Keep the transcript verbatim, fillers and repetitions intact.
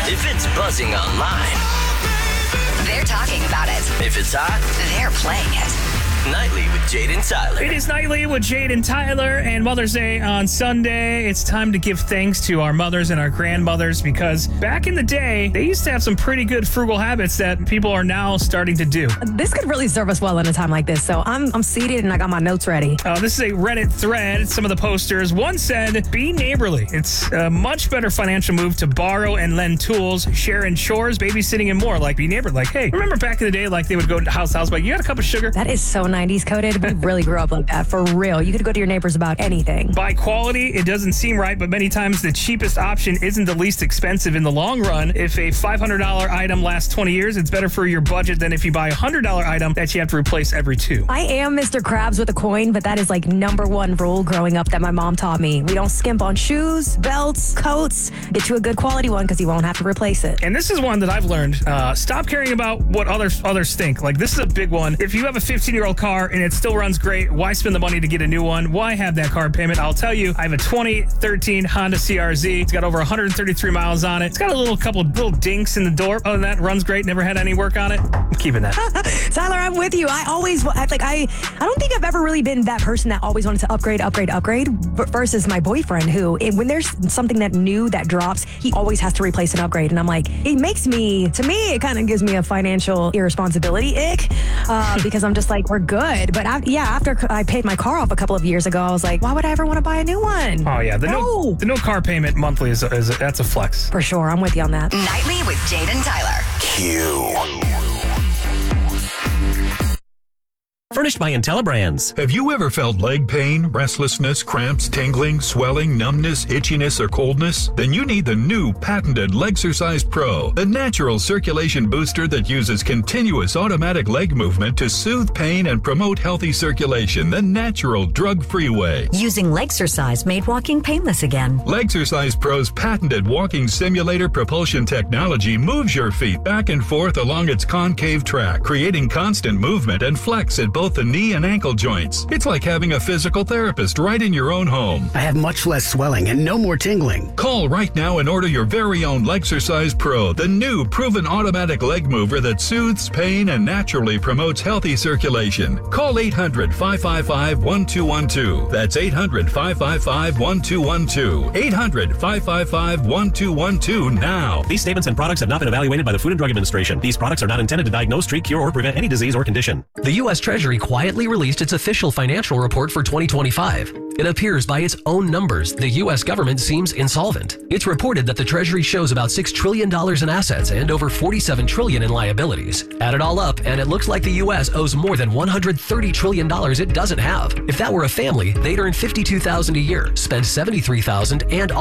If it's buzzing online, they're talking about it. if it's hot, They're playing it. Nightly with Jade and Tyler. It is Nightly with Jade and Tyler, and Mother's Day on Sunday. It's time to give thanks to our mothers and our grandmothers, because back in the day, they used to have some pretty good frugal habits that people are now starting to do. This could really serve us well in a time like this. So I'm I'm seated and I got my notes ready. Uh, this is a Reddit thread. Some of the posters. One said, be neighborly. It's a much better financial move to borrow and lend tools, share in chores, babysitting, and more. Like, be neighborly. Like, hey, remember back in the day, like, they would go to house to house, like, you got a cup of sugar? That is so nineties coded. We really grew up like that, for real. You could go to your neighbors about anything. By quality, it doesn't seem right, but many times the cheapest option isn't the least expensive in the long run. If a five hundred dollars item lasts twenty years, it's better for your budget than if you buy a one hundred dollars item that you have to replace every two. I am Mister Krabs with a coin, but that is like number one rule growing up that my mom taught me. We don't skimp on shoes, belts, coats. Get you a good quality one because you won't have to replace it. And this is one that I've learned. Uh, stop caring about what others others think. Like, this is a big one. If you have a fifteen-year-old car and it still runs great, why spend the money to get a new one? Why have that car payment? I'll tell you, I have a twenty thirteen Honda C R Z. It's got over one hundred thirty-three miles on it. It's got a little couple little dinks in the door. Other than that, runs great. Never had any work on it. I'm keeping that. Tyler, I'm with you. I always, I like, I, I don't think I've ever really been that person that always wanted to upgrade, upgrade, upgrade, but versus my boyfriend who, it, when there's something that new that drops, he always has to replace and upgrade. And I'm like, it makes me, to me, it kind of gives me a financial irresponsibility ick uh, because I'm just like, we're good. But I, yeah, after I paid my car off a couple of years ago, I was like, why would I ever want to buy a new one? Oh, yeah. The no, No. the no car payment monthly is, a, is a, that's a flex. For sure. I'm with you on that. Nightly with Jade and Tyler. Q. Furnished by IntelliBrands. Have you ever felt leg pain, restlessness, cramps, tingling, swelling, numbness, itchiness, or coldness? Then you need the new patented Legsercise Pro, the natural circulation booster that uses continuous automatic leg movement to soothe pain and promote healthy circulation the natural, drug-free way. Using Legsercise made walking painless again. Legsercise Pro's patented walking simulator propulsion technology moves your feet back and forth along its concave track, creating constant movement and flex at both the knee and ankle joints. It's like having a physical therapist right in your own home. I have much less swelling and no more tingling. Call right now and order your very own Legsercise Pro, the new proven automatic leg mover that soothes pain and naturally promotes healthy circulation. Call eight hundred, five five five, one two one two. That's eight hundred, five five five, one two one two. eight hundred, five five five, one two one two now. These statements and products have not been evaluated by the Food and Drug Administration. These products are not intended to diagnose, treat, cure, or prevent any disease or condition. The U S Treasury quietly released its official financial report for twenty twenty-five. It appears by its own numbers, the U S government seems insolvent. It's reported that the Treasury shows about six trillion dollars in assets and over forty-seven trillion dollars in liabilities. Add it all up, and it looks like the U S owes more than one hundred thirty trillion dollars it doesn't have. If that were a family, they'd earn fifty-two thousand dollars a year, spend seventy-three thousand dollars, and